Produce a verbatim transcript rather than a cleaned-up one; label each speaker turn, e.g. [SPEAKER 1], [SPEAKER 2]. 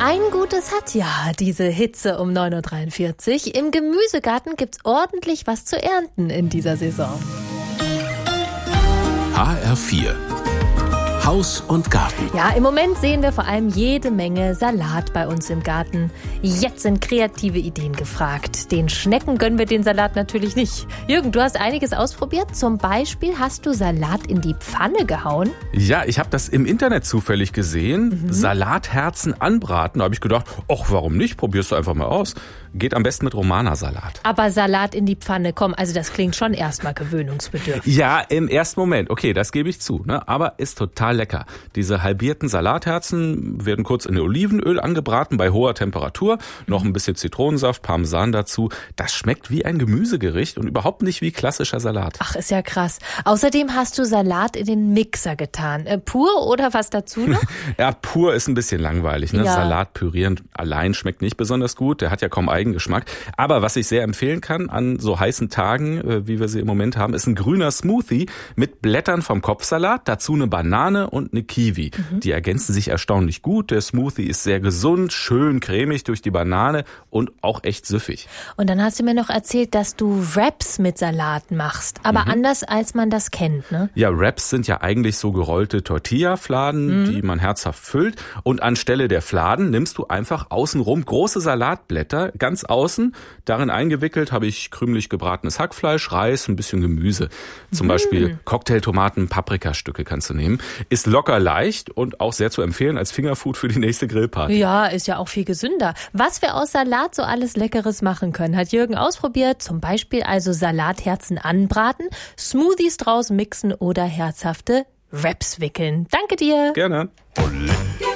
[SPEAKER 1] Ein Gutes hat ja diese Hitze um neun Uhr dreiundvierzig. Im Gemüsegarten gibt's ordentlich was zu ernten in dieser Saison.
[SPEAKER 2] H R vier Haus und Garten.
[SPEAKER 1] Ja, im Moment sehen wir vor allem jede Menge Salat bei uns im Garten. Jetzt sind kreative Ideen gefragt. Den Schnecken gönnen wir den Salat natürlich nicht. Jürgen, du hast einiges ausprobiert. Zum Beispiel hast du Salat in die Pfanne gehauen.
[SPEAKER 3] Ja, ich habe das im Internet zufällig gesehen. Mhm. Salatherzen anbraten. Da habe ich gedacht, ach, warum nicht? Probierst du einfach mal aus. Geht am besten mit Romana-Salat.
[SPEAKER 1] Aber Salat in die Pfanne, komm, also das klingt schon erstmal gewöhnungsbedürftig.
[SPEAKER 3] Ja, im ersten Moment. Okay, das gebe ich zu. Ne? Aber ist total lecker. Diese halbierten Salatherzen werden kurz in Olivenöl angebraten bei hoher Temperatur. Noch ein bisschen Zitronensaft, Parmesan dazu. Das schmeckt wie ein Gemüsegericht und überhaupt nicht wie klassischer Salat.
[SPEAKER 1] Ach, ist ja krass. Außerdem hast du Salat in den Mixer getan. Äh, pur oder was dazu noch?
[SPEAKER 3] Ja, pur ist ein bisschen langweilig. Ne?
[SPEAKER 1] Ja.
[SPEAKER 3] Salat pürieren allein schmeckt nicht besonders gut. Der hat ja kaum Eigengeschmack. Aber was ich sehr empfehlen kann an so heißen Tagen, wie wir sie im Moment haben, ist ein grüner Smoothie mit Blättern vom Kopfsalat, dazu eine Banane und eine Kiwi. Mhm. Die ergänzen sich erstaunlich gut. Der Smoothie ist sehr gesund, schön cremig durch die Banane und auch echt süffig.
[SPEAKER 1] Und dann hast du mir noch erzählt, dass du Wraps mit Salat machst. Aber
[SPEAKER 3] mhm.
[SPEAKER 1] anders, als man das kennt, ne?
[SPEAKER 3] Ja, Wraps sind ja eigentlich so gerollte Tortilla-Fladen, mhm. die man herzhaft füllt. Und anstelle der Fladen nimmst du einfach außenrum große Salatblätter, ganz außen. Darin eingewickelt habe ich krümelig gebratenes Hackfleisch, Reis, ein bisschen Gemüse. Zum mhm. Beispiel Cocktailtomaten, Paprikastücke kannst du nehmen. Ist locker leicht und auch sehr zu empfehlen als Fingerfood für die nächste Grillparty.
[SPEAKER 1] Ja, ist ja auch viel gesünder. Was wir aus Salat so alles Leckeres machen können, hat Jürgen ausprobiert. Zum Beispiel also Salatherzen anbraten, Smoothies draus mixen oder herzhafte Wraps wickeln. Danke dir.
[SPEAKER 3] Gerne.